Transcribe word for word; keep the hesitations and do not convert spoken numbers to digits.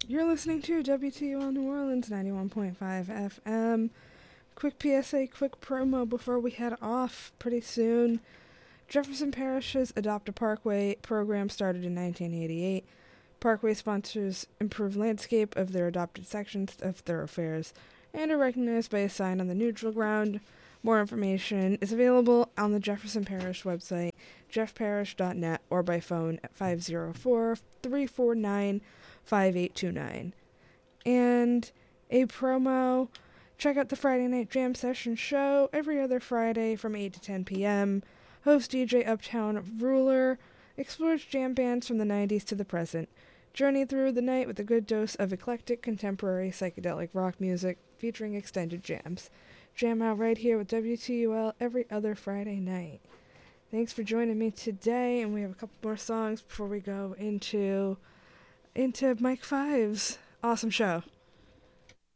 You're listening to W T U L New Orleans ninety-one point five F M. Quick P S A, quick promo before we head off pretty soon. Jefferson Parish's Adopt a Parkway program started in nineteen eighty-eight. Parkway sponsors improved landscape of their adopted sections of thoroughfares and are recognized by a sign on the neutral ground. More information is available on the Jefferson Parish website, jeff parish dot net, or by phone at five oh four, three four nine, five eight two nine. And a promo, check out the Friday Night Jam Session show every other Friday from eight to ten p.m. Host D J Uptown Ruler explores jam bands from the nineties to the present. Journey through the night with a good dose of eclectic, contemporary, psychedelic rock music featuring extended jams. Jam out right here with W T U L every other Friday night. Thanks for joining me today, and we have a couple more songs before we go into into Mike Five's awesome show.